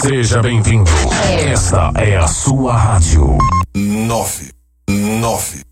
Seja bem-vindo. Esta é a sua rádio. 99.